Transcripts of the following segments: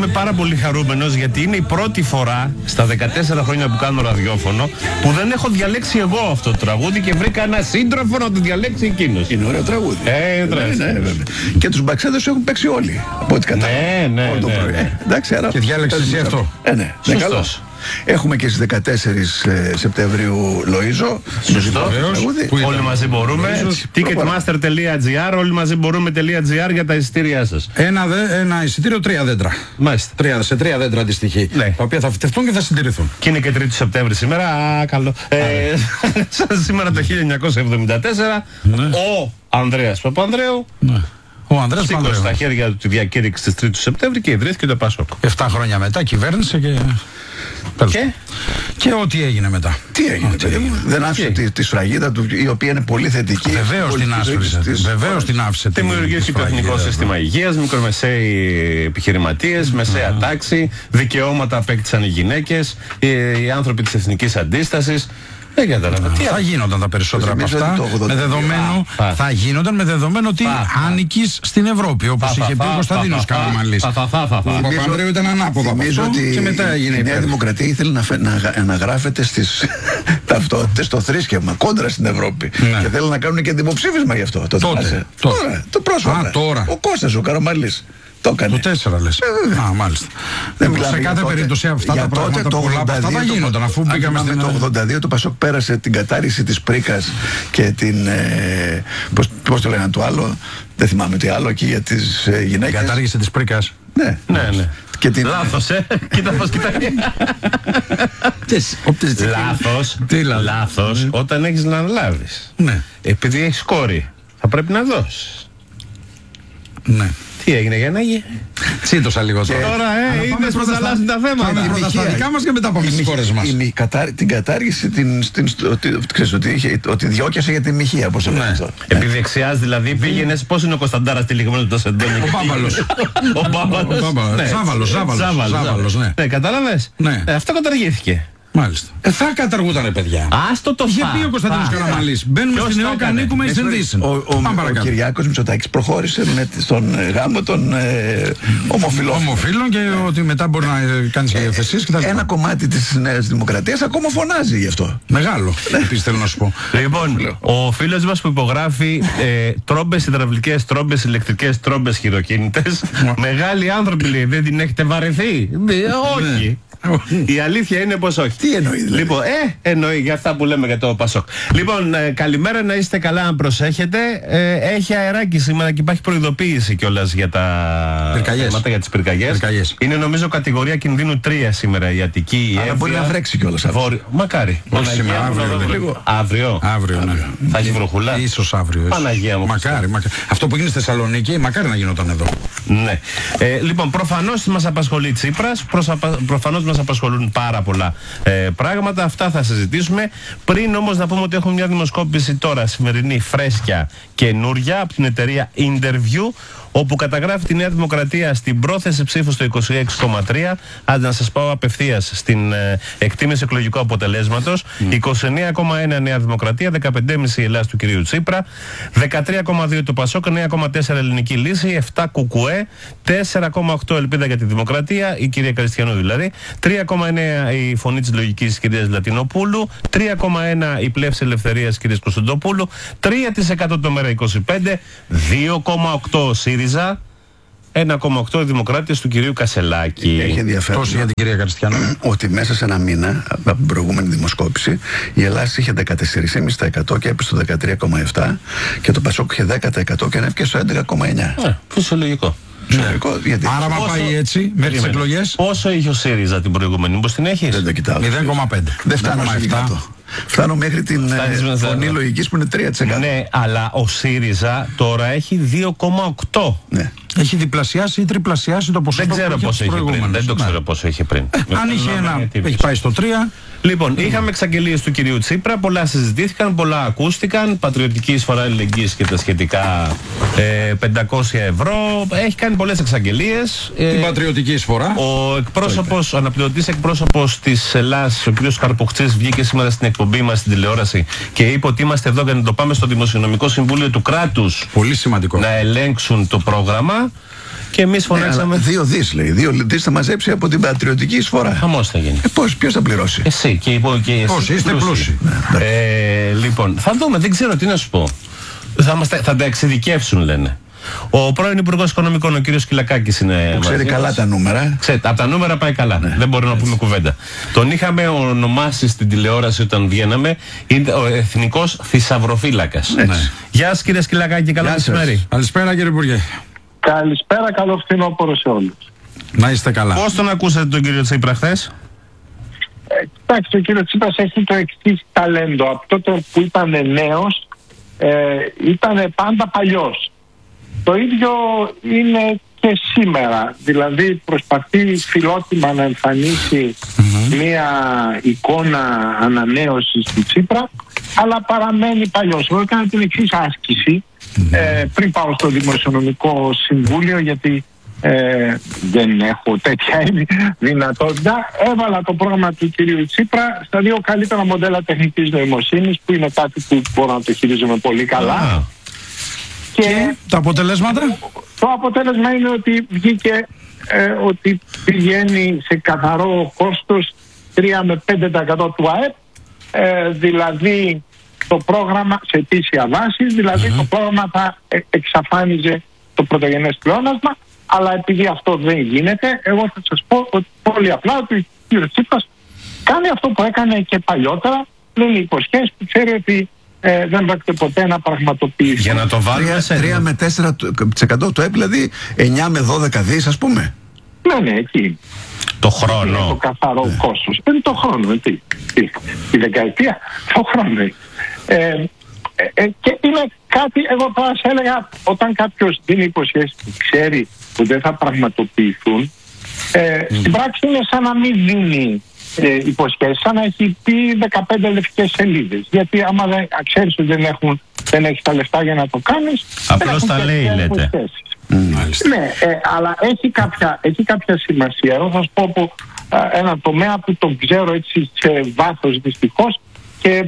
πάρα πολύ χαρούμενος γιατί είναι η πρώτη φορά στα 14 χρόνια που κάνω ραδιόφωνο που δεν έχω διαλέξει εγώ αυτό το τραγούδι και βρήκα ένα σύντροφο να το διαλέξει εκείνος. Είναι ωραίο τραγούδι. Ναι. Και τους μπαξέδες έχουν παίξει όλοι. Από ό,τι κατάλαβα. Ναι. Εντάξει, άρα. Και διάλεξες εσύ αυτό. Ναι, καλώς. Έχουμε και στις 14 Σεπτεμβρίου Λοΐζο. Σωστό. Όλοι μαζί μπορούμε. Ticketmaster.gr, όλοι μαζί μπορούμε.gr για τα εισιτήριά σας. Ένα εισιτήριο, 3 δέντρα. Μάλιστα. Σε 3 δέντρα αντιστοιχεί. Ναι. Τα οποία θα φυτευτούν και θα συντηρηθούν. Και είναι και 3 Σεπτέμβρη σήμερα. Καλό. Σαν σήμερα το 1974, ο Ανδρέας Παπανδρέου. Ο Ανδρέας σήκωσε στα χέρια του τη διακήρυξη της 3 Σεπτέμβρη και ιδρύθηκε το ΠΑΣΟΚ. 7 χρόνια μετά κυβέρνησε και ό,τι έγινε μετά. Τι έγινε, δεν άφησε τη σφραγίδα του, η οποία είναι πολύ θετική. Βεβαίως την άφησε. Δημιουργήθηκε το Εθνικό Σύστημα Υγείας, μικρομεσαίοι επιχειρηματίες, μεσαία τάξη, δικαιώματα απέκτησαν οι γυναίκες, οι άνθρωποι της εθνικής αντίστασης. Θα γίνονταν τα περισσότερα από αυτά με δεδομένο, θα γίνονταν με δεδομένο ότι άνοικης στην Ευρώπη, όπως είχε πει ο Κωνσταντίνος Καραμανλής. Ο Παπανδρέου ήταν ανάποδα από αυτό και μετά έγινε η Νέα Δημοκρατία ήθελε να αναγράφεται στις ταυτότητες στο θρήσκευμα κόντρα στην Ευρώπη και θέλουν να κάνουν και δημοψήφισμα γι' αυτό. Τότε. Το πρόσφατα. Ο Κώστας ο Καραμανλής. Το 4 λες. Μάλιστα. Σε κάθε περίπτωση αυτά τα πράγματα πολλά από αυτά θα γίνονταν αφού πήγαμε στην... Το 82 το ΠΑΣΟΚ πέρασε την κατάργηση της πρίκας και την... πώς το λένε το άλλο, δεν θυμάμαι τι άλλο, και για τις γυναίκες. Την κατάργηση της πρίκας. Ναι. Λάθος, κοίτα πως κοιτάει. Λάθος όταν έχεις να αναλάβεις. Επειδή έχεις κόρη θα πρέπει να δώσεις. Ναι. Τι έγινε για να γίνει. Τσίτωσα λίγο τώρα. Τώρα είδες πως αλλάζουν τα θέματα. Στα δικά μας και μετά πάμε στις χώρες μας. Την κατάργηση, ξέρεις ότι διώκεσαι για τη μοιχεία, πώς το λένε αυτό. Επί δεξιάς δηλαδή πήγαινες, πώς είναι ο Κωνσταντάρας τυλιγμένος το Σεντόνι. Ο Μπάμπαλος. Ζάβαλος, ναι. Ναι, κατάλαβες. Αυτό καταργήθηκε. Μάλιστα. Θα καταργούτανε, παιδιά. Άστο το είχε πει ο Κωνσταντίνος Καραμανλής. Μπαίνουμε στην ΕΟΚ, ανήκουμε εις ενδύσεων. Ο Κυριάκος Μητσοτάκης προχώρησε στον γάμο των ομοφυλών και ότι μετά μπορεί να κάνεις και υιοθεσίες και τα λοιπά. Ένα κομμάτι της Νέας Δημοκρατίας ακόμα φωνάζει γι' αυτό. Μεγάλο. Επίσης θέλω να σου πω. Λοιπόν, ο φίλος μας που υπογράφει τρόμπες υδραυλικές, τρόμπες ηλεκτρικές, τρόμπες χειροκίνητες. Μεγάλοι άνθρωποι λέει, δεν την έχετε βαρεθεί? Όχι. Η αλήθεια είναι πως όχι. Τι εννοεί δηλαδή? Λοιπόν, εννοεί για αυτά που λέμε για το ΠΑΣΟΚ. Λοιπόν, καλημέρα, να είστε καλά, αν προσέχετε. Έχει αεράκι σήμερα και υπάρχει προειδοποίηση κιόλας για τα θέματα, για τις πυρκαγιές. Είναι νομίζω κατηγορία κινδύνου 3 σήμερα η Αττική, η Εύβοια. Μπορεί να βρέξει κιόλας αύριο. Μακάρι. Όχι σήμερα, αύριο. Αύριο, ναι. Θα έχει βροχούλα. Ίσως αύριο. Παναγία μου. Μακάρι. Αυτό που γίνει στη Θεσσαλονίκη, μακάρι να γινόταν εδώ. Ναι. Λοιπόν, προφανώς μας απασχολεί Τσίπρας, προφανώς μας απασχολούν πάρα πολλά πράγματα. Αυτά θα συζητήσουμε. Πριν όμως να πούμε ότι έχουμε μια δημοσκόπηση τώρα σημερινή, φρέσκια, καινούρια, από την εταιρεία Interview, όπου καταγράφει τη Νέα Δημοκρατία στην πρόθεση ψήφου στο 26,3. Άντε να σας πάω απευθείας στην εκτίμηση εκλογικού αποτελέσματος. 29,1 Νέα Δημοκρατία, 15,5 η Ελλάδα του κυρίου Τσίπρα, 13,2 το ΠΑΣΟΚ, 9,4 Ελληνική Λύση, 7 Κουκουέ, 4,8 Ελπίδα για τη Δημοκρατία, η κυρία Κριστιανού δηλαδή, 3,9 η Φωνή της Λογικής της κυρίας Λατινοπούλου, 3,1 η Πλεύση Ελευθερίας της κυρίας Κωνσταντοπούλου, 3% το ΜΕΡΑ 25, 2,8 ΣΥΡΙΖΑ, 1,8 οι Δημοκράτες του κυρίου Κασελάκη. Έχει ενδιαφέρον. Τόσο για την κυρία Κριστιανού. Ότι μέσα σε ένα μήνα, από την προηγούμενη δημοσκόπηση, η Ελλάδα είχε 14,5% και έπεσε στο 13,7% και το ΠΑΣΟΚ είχε 10% και ανέβηκε στο 11,9%. Φυσιολογικό. Άρα, μα πάει έτσι μέχρι τις εκλογές. Πόσο είχε ο ΣΥΡΙΖΑ την προηγούμενη, μήπως την έχεις? Δεν το κοιτάω. 0,5. Δεν φτάνω σε 7. Φτάνω μέχρι την Φωνή Λογικής που είναι 3%. Ναι, αλλά ο ΣΥΡΙΖΑ τώρα έχει 2,8%. Ναι. Έχει διπλασιάσει ή τριπλασιάσει το ποσοστό. Δεν ξέρω πόσο είχε πριν. Δεν το ξέρω πόσο είχε πριν. Αν είχε ένα, έχει πάει στο 3. Λοιπόν, είχαμε εξαγγελίες του κυρίου Τσίπρα, πολλά συζητήθηκαν, πολλά ακούστηκαν. Πατριωτική εισφορά αλληλεγγύης και τα σχετικά 500 ευρώ. Έχει κάνει πολλές εξαγγελίες. Την πατριωτική εισφορά. Ο αναπληρωτής εκπρόσωπος της Ελλάδας, ο κύριος Καρπουχτσής, βγήκε σήμερα στην εκπομπή μας στην τηλεόραση και είπε ότι είμαστε εδώ για να το πάμε στο Δημοσιονομικό Συμβούλιο του Κράτους. Πολύ σημαντικό. Να ελέγξουν το πρόγραμμα. Και εμείς φωνάξαμε. 2 δις λέει. 2 δις θα μαζέψει από την πατριωτική εισφορά. Χαμός θα γίνει. Ποιος θα πληρώσει? Εσύ και όσοι είστε πλούσιοι. Λοιπόν, θα δούμε, δεν ξέρω τι να σου πω. Θα τα εξειδικεύσουν, λένε. Ο πρώην Υπουργός Οικονομικών, ο κύριος Κυλακάκης, είναι. Που ξέρει καλά τα νούμερα. Από τα νούμερα πάει καλά. Ναι. Δεν μπορούμε να πούμε κουβέντα. Τον είχαμε ονομάσει στην τηλεόραση όταν βγαίναμε. Είναι ο εθνικός θησαυροφύλακας. Γεια σας, κύριε Κυλακάκη, καλό μεσημέρι. Καλησπέρα, κύριε Υπουργέ. Καλησπέρα, καλό φθινόπωρο σε όλους. Να είστε καλά. Πώς τον ακούσατε τον κύριο Τσίπρα χθες? Κοιτάξτε, ο κύριος Τσίπρας έχει το εξής ταλέντο. Από τότε που ήταν νέος, ήταν πάντα παλιός. Το ίδιο είναι και σήμερα. Δηλαδή προσπαθεί φιλότιμα να εμφανίσει μια εικόνα ανανέωσης του Τσίπρα, αλλά παραμένει παλιός. Εγώ έκανα την εξής άσκηση πριν πάω στο Δημοσιονομικό Συμβούλιο, γιατί δεν έχω τέτοια δυνατότητα. Έβαλα το πρόγραμμα του κυρίου Τσίπρα στα 2 καλύτερα μοντέλα τεχνητής νοημοσύνης, που είναι κάτι που μπορώ να το χειρίζομαι πολύ καλά. Και τα αποτελέσματα? Το αποτέλεσμα είναι ότι βγήκε ότι πηγαίνει σε καθαρό κόστος 3 με 5% του ΑΕΠ, δηλαδή το πρόγραμμα σε αιτήσια βάση, δηλαδή το πρόγραμμα θα εξαφάνιζε το πρωτογενές πλεόνασμα, αλλά επειδή αυτό δεν γίνεται, εγώ θα σας πω ότι πολύ απλά ότι ο κ. Τσίπρας κάνει αυτό που έκανε και παλιότερα, λένε υποσχέσεις που ξέρει ότι δεν πρόκειται ποτέ να πραγματοποιήσει. Για να το βάλουμε σε 3 με 4% του ΑΕΠ, δηλαδή 9 με 12 δις, ας πούμε. Ναι, εκεί. Το χρόνο. Το καθαρό κόστος. Δεν είναι το χρόνο, τη δεκαετία, το χρόνο. Και είναι κάτι, εγώ θα σας έλεγα, όταν κάποιος δίνει υποσχέσεις που ξέρει που δεν θα πραγματοποιηθούν, στην πράξη είναι σαν να μην δίνει υποσχέσεις, σαν να έχει πει 15 λευκές σελίδες. Γιατί άμα δεν ξέρεις ότι δεν έχεις τα λεφτά για να το κάνεις, απλώς τα λέει, λέτε. Ναι, αλλά έχει κάποια σημασία. Εγώ θα σας πω από ένα τομέα που τον ξέρω έτσι σε βάθος δυστυχώς και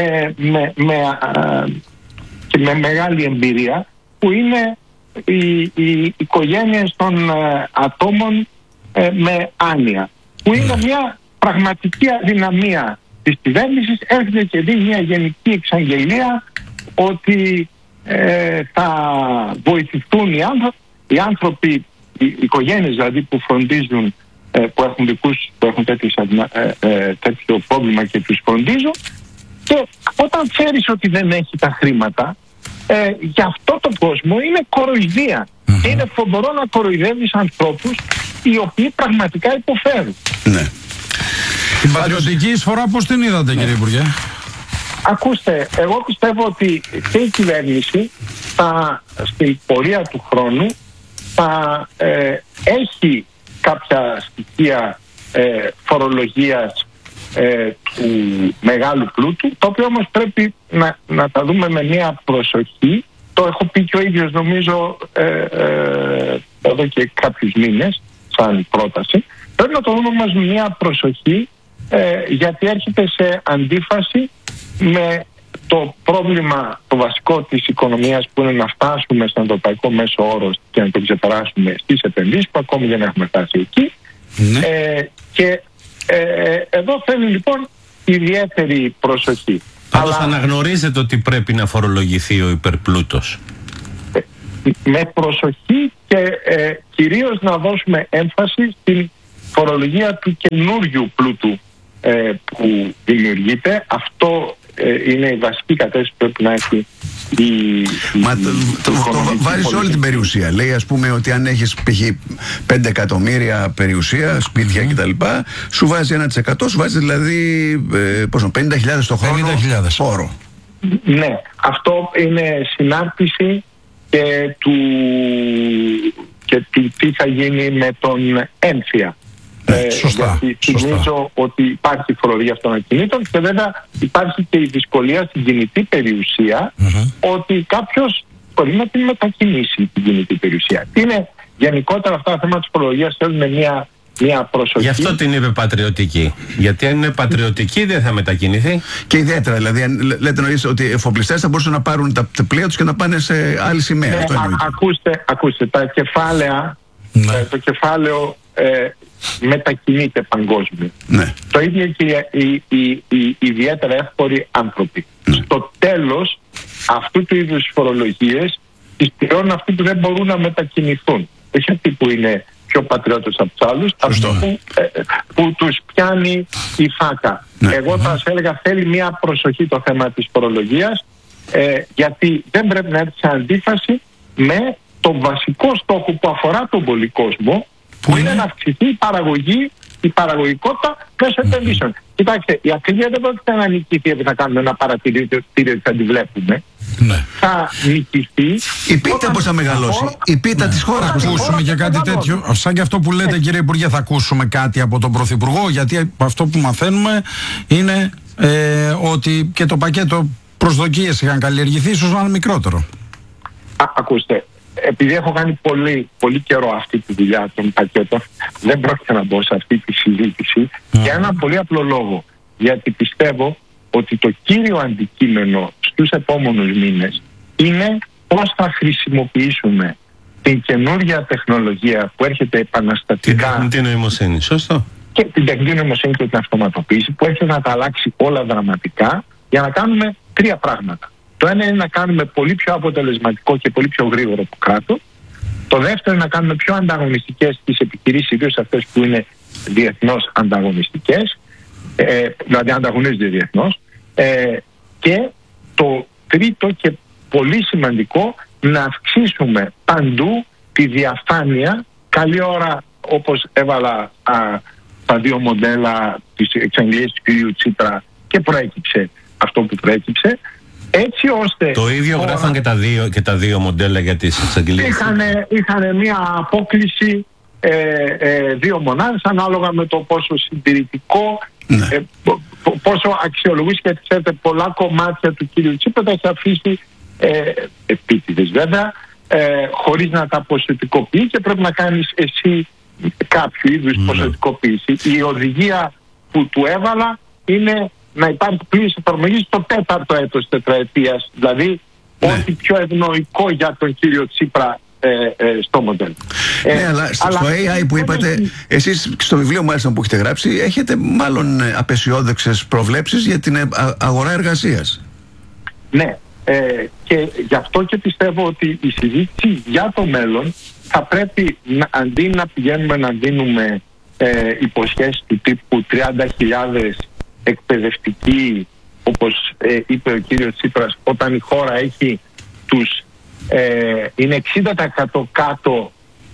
με μεγάλη εμπειρία, που είναι οι οικογένειες των ατόμων με άνοια, που είναι μια πραγματική αδυναμία της κυβέρνησης. Έρχεται και δει μια γενική εξαγγελία ότι θα βοηθηθούν οι άνθρωποι, οι οικογένειες δηλαδή που φροντίζουν, που έχουν δικούς που έχουν τέτοιο πρόβλημα και τους φροντίζουν, και όταν ξέρεις ότι δεν έχει τα χρήματα, για αυτό το κόσμο είναι κοροϊδία. Είναι φοβερό να κοροϊδεύεις ανθρώπους οι οποίοι πραγματικά υποφέρουν. Ναι. Την πατριωτική εισφορά πώς την είδατε, κύριε Υπουργέ? Ακούστε, εγώ πιστεύω ότι και η κυβέρνηση στην πορεία του χρόνου θα έχει κάποια στοιχεία φορολογίας του μεγάλου πλούτου, το οποίο όμως πρέπει να τα δούμε με μια προσοχή. Το έχω πει και ο ίδιος, νομίζω, εδώ και κάποιους μήνες σαν πρόταση. Πρέπει να το δούμε όμως με μια προσοχή, γιατί έρχεται σε αντίφαση με το πρόβλημα το βασικό της οικονομίας, που είναι να φτάσουμε στον ευρωπαϊκό μέσο όρο και να το ξεπεράσουμε στις επενδύσεις, που ακόμη δεν έχουμε φτάσει εκεί. Και εδώ θέλει λοιπόν ιδιαίτερη προσοχή. Πάντως αναγνωρίζετε ότι πρέπει να φορολογηθεί ο υπερπλούτος? Με προσοχή και κυρίως να δώσουμε έμφαση στην φορολογία του καινούριου πλούτου που δημιουργείται. Αυτό είναι η βασική κατεύθυνση που πρέπει να έχει το βάζει όλη την περιουσία. Λέει, ας πούμε, ότι αν έχεις π.χ. 5 εκατομμύρια περιουσία, σπίτια κτλ., σου βάζει 1%, σου βάζει δηλαδή 50.000 το χρόνο φόρο. Ναι, αυτό είναι συνάρτηση και του τι θα γίνει με τον έμφυα. Σωστά. Γιατί θυμίζω ότι υπάρχει φορολογία αυτών των ακινήτων, και βέβαια υπάρχει και η δυσκολία στην κινητή περιουσία, ότι κάποιος μπορεί να την μετακινήσει την κινητή περιουσία. Είναι γενικότερα αυτά τα θέματα της φορολογίας, θέλουν μια προσοχή. Γι' αυτό την είπε πατριωτική. Γιατί αν είναι πατριωτική δεν θα μετακινηθεί. Και ιδιαίτερα, δηλαδή, λέτε νωρίς ότι οι εφοπλιστές θα μπορούσαν να πάρουν τα πλοία τους και να πάνε σε άλλη σημαία. Ακούστε, τα κεφάλαια το κεφάλαιο μετακινείται παγκόσμιο. Το ίδιο και οι ιδιαίτερα εύποροι άνθρωποι. Στο τέλος αυτού του είδους φορολογίες τις πληρώνουν αυτοί που δεν μπορούν να μετακινηθούν. Όχι αυτοί που είναι πιο πατριώτες από τους άλλους, αυτοί που τους πιάνει η φάκα. Εγώ θα σας έλεγα, θέλει μια προσοχή το θέμα της φορολογίας, γιατί δεν πρέπει να έρθει σε αντίφαση με το βασικό στόχο που αφορά τον πολυκόσμο, που είναι να αυξηθεί η παραγωγή, η παραγωγικότητα μέσω επενδύσεων. Κοιτάξτε, η ακρίβεια δεν πρόκειται να νικηθεί επειδή θα κάνουμε ένα παρατηρητήριο ότι θα τη βλέπουμε. Θα νικηθεί. Η πίτα πώς θα μεγαλώσει. Η πίτα της χώρας. Θα ακούσουμε και κάτι τέτοιο. Σαν και αυτό που λέτε, κύριε Υπουργέ, θα ακούσουμε κάτι από τον Πρωθυπουργό, γιατί αυτό που μαθαίνουμε είναι ότι και το πακέτο προσδοκίες είχαν καλλιεργηθεί, ίσως να είναι μικρότερο. Ακούστε, επειδή έχω κάνει πολύ καιρό αυτή τη δουλειά των πακέτων, δεν πρόκειται να μπω σε αυτή τη συζήτηση για ένα πολύ απλό λόγο. Γιατί πιστεύω ότι το κύριο αντικείμενο στους επόμενους μήνες είναι πώς θα χρησιμοποιήσουμε την καινούργια τεχνολογία που έρχεται επαναστατικά. Την τεχνητή νοημοσύνη, σωστό. Και την τεχνητή νοημοσύνη και την αυτοματοποίηση που έρχεται να τα αλλάξει όλα δραματικά, για να κάνουμε τρία πράγματα. Το ένα είναι να κάνουμε πολύ πιο αποτελεσματικό και πολύ πιο γρήγορο το κράτος. Το δεύτερο είναι να κάνουμε πιο ανταγωνιστικές τις επιχειρήσεις, ιδίως αυτές που είναι διεθνώς ανταγωνιστικές, δηλαδή ανταγωνίζονται διεθνώς. Και το τρίτο και πολύ σημαντικό, να αυξήσουμε παντού τη διαφάνεια. Καλή ώρα, όπως έβαλα τα δύο μοντέλα της εξαγγελίας του κ. Τσίπρα και προέκυψε αυτό που προέκυψε, έτσι ώστε... Το ίδιο γράφαν και τα δύο μοντέλα για τις εξαγγελίες. Είχαν μια απόκληση 2 μονάδες ανάλογα με το πόσο συντηρητικό, πόσο αξιολογήσει, και ξέρετε πολλά κομμάτια του κ. Τσίπρα τα έχει αφήσει επίτηδες βέβαια, χωρίς να τα ποσοτικοποιεί, και πρέπει να κάνεις εσύ κάποιο είδους ποσοτικοποίηση. Η οδηγία που του έβαλα είναι να υπάρχει πλήρης εφαρμογή στο 4ο έτος τετραετίας, δηλαδή ό,τι πιο ευνοϊκό για τον κύριο Τσίπρα στο μοντέλο. Αλλά στο AI που είπατε, εσείς στο βιβλίο μάλιστα που έχετε γράψει, έχετε μάλλον απεσιόδοξες προβλέψεις για την αγορά εργασίας. Ναι, και γι' αυτό και πιστεύω ότι η συζήτηση για το μέλλον θα πρέπει, αντί να πηγαίνουμε να δίνουμε υποσχέσεις του τύπου 30.000 εκπαιδευτικοί, όπως είπε ο κύριος Τσίπρας, όταν η χώρα έχει είναι 60% κάτω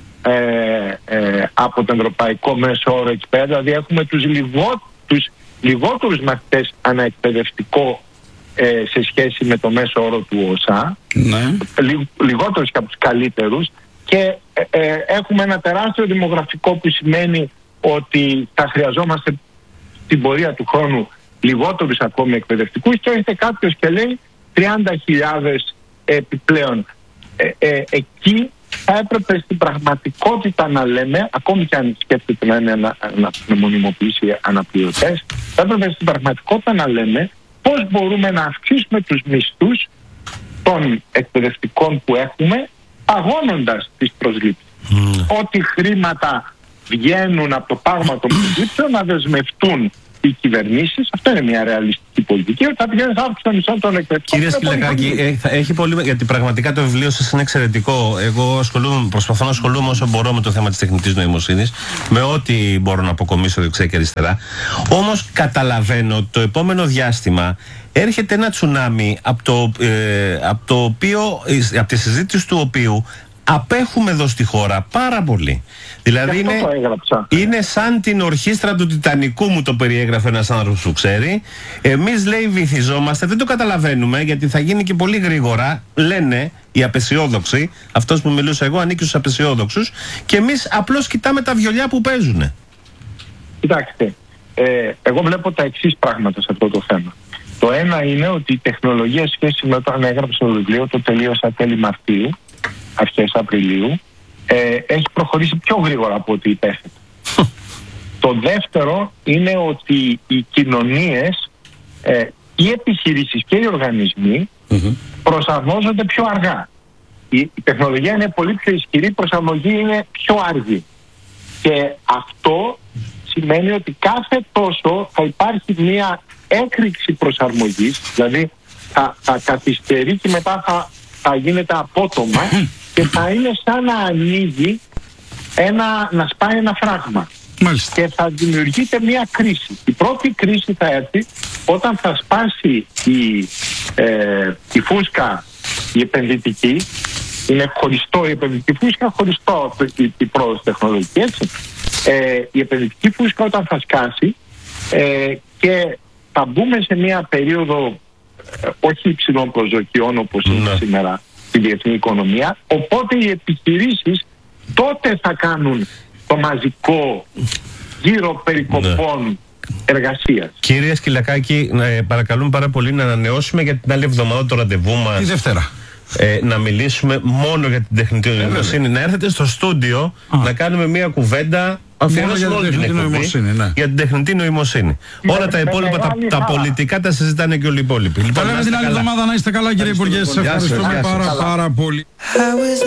από τον ευρωπαϊκό μέσο όρο εκεί πέρα, δηλαδή έχουμε τους λιγότερους μαθητές αναεκπαιδευτικό σε σχέση με το μέσο όρο του ΟΣΑ, λιγότερους και από τους καλύτερους, και έχουμε ένα τεράστιο δημογραφικό που σημαίνει ότι θα χρειαζόμαστε στην πορεία του χρόνου λιγότερους ακόμη εκπαιδευτικούς, και έρχεται κάποιος και λέει 30.000 επιπλέον. Εκεί θα έπρεπε στην πραγματικότητα να λέμε, ακόμη και αν σκέφτεται να είναι να μονιμοποιήσει αναπληρωτές, θα έπρεπε στην πραγματικότητα να λέμε πώς μπορούμε να αυξήσουμε τους μισθούς των εκπαιδευτικών που έχουμε, παγώνοντας τις προσλήψεις. Ό,τι χρήματα βγαίνουν από το πάγωμα των προσλήψεων να δεσμευτούν οι κυβερνήσεις. Αυτό είναι μια ρεαλιστική πολιτική, ότι θα πηγαίνει αύξηση των μισθών των εκπαιδευτικών. Κύριε Σκυλακάκη, έχει πολύ, γιατί πραγματικά το βιβλίο σας είναι εξαιρετικό. Εγώ προσπαθώ να ασχολούμαι όσο μπορώ με το θέμα της τεχνητής νοημοσύνης, με ό,τι μπορώ να αποκομίσω δεξιά και αριστερά. Όμως καταλαβαίνω ότι το επόμενο διάστημα έρχεται ένα τσουνάμι από τη συζήτηση του οποίου απέχουμε εδώ στη χώρα πάρα πολύ. Δηλαδή είναι σαν την ορχήστρα του Τιτανικού, μου το περιέγραφε ένας άνθρωπος που ξέρει. Εμείς, λέει, βυθιζόμαστε, δεν το καταλαβαίνουμε, γιατί θα γίνει και πολύ γρήγορα, λένε οι απεσιόδοξοι. Αυτός που μιλούσα εγώ ανήκει στους απεσιόδοξους, και εμείς απλώς κοιτάμε τα βιολιά που παίζουνε. Κοιτάξτε, εγώ βλέπω τα εξής πράγματα σε αυτό το θέμα. Το ένα είναι ότι η τεχνολογία σχέση με όταν έγραψα το βιβλίο, το τελείωσα τέλη Μαρτίου, αρχές Απριλίου, έχει προχωρήσει πιο γρήγορα από ό,τι υπέθετε. Το δεύτερο είναι ότι οι κοινωνίες, οι επιχειρήσεις και οι οργανισμοί προσαρμόζονται πιο αργά. η τεχνολογία είναι πολύ πιο ισχυρή, η προσαρμογή είναι πιο αργή. Και αυτό σημαίνει ότι κάθε τόσο θα υπάρχει μια έκρηξη προσαρμογής, δηλαδή θα καθυστερεί και μετά θα γίνεται απότομα και θα είναι σαν να ανοίγει να σπάει ένα φράγμα. Μάλιστα. Και θα δημιουργείται μια κρίση. Η πρώτη κρίση θα έρθει όταν θα σπάσει η φούσκα η επενδυτική. Είναι χωριστό η επενδυτική φούσκα, χωριστό η πρόοδος τεχνολογική, έτσι. Η επενδυτική φούσκα όταν θα σκάσει και θα μπούμε σε μια περίοδο όχι υψηλών προσδοκιών όπως είναι σήμερα στη διεθνή οικονομία, οπότε οι επιχειρήσεις τότε θα κάνουν το μαζικό γύρο περικοπών εργασίας. Κύριε Σκυλακάκη, παρακαλούμε πάρα πολύ να ανανεώσουμε για την άλλη εβδομάδα το ραντεβού μας. Τη Δευτέρα. Να μιλήσουμε μόνο για την τεχνητή νοημοσύνη. Να έρθετε στο στούντιο να κάνουμε μια κουβέντα αφιερώσουμε όλη την εκπομπή για την τεχνητή νοημοσύνη. Όλα τα υπόλοιπα, τα πολιτικά τα συζητάνε και όλοι οι υπόλοιποι. Λοιπόν, την άλλη εβδομάδα να είστε καλά, κύριε Υπουργέ. Σας ευχαριστούμε πάρα πολύ.